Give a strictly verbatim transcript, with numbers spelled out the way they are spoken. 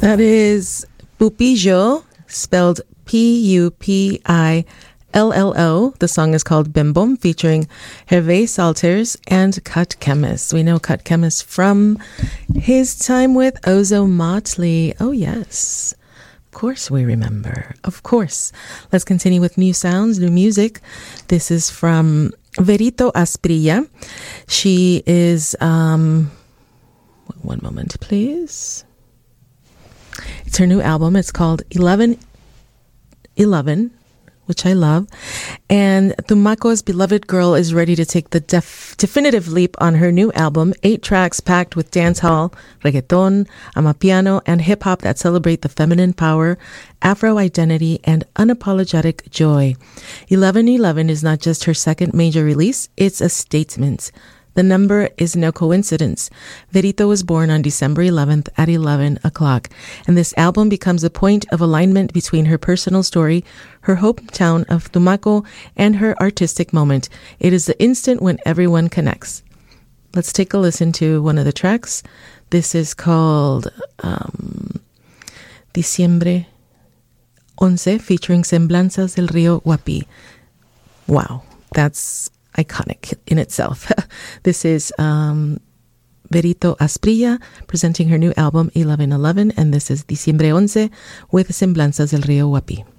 That is Pupillo, spelled P U P I L L O. The song is called Bembom, featuring Hervé Salters and Cut Chemist. We know Cut Chemist from his time with Ozo Motley. Oh, yes. Of course we remember. Of course. Let's continue with new sounds, new music. This is from Verito Asprilla. She is... Um, one moment, please. It's her new album. It's called eleven eleven, which I love. And Tumaco's beloved girl is ready to take the def- definitive leap on her new album. Eight tracks packed with dancehall, reggaeton, amapiano, and hip-hop that celebrate the feminine power, Afro identity, and unapologetic joy. eleven eleven is not just her second major release, it's a statement. The number is no coincidence. Verito was born on December eleventh at eleven o'clock, and this album becomes a point of alignment between her personal story, her hometown of Tumaco, and her artistic moment. It is the instant when everyone connects. Let's take a listen to one of the tracks. This is called um, Diciembre once, featuring Semblanzas del Río Guapi. Wow, that's iconic in itself. This is um, Verito Asprilla presenting her new album eleven eleven, and this is Diciembre once with Semblanzas del Río Guapi.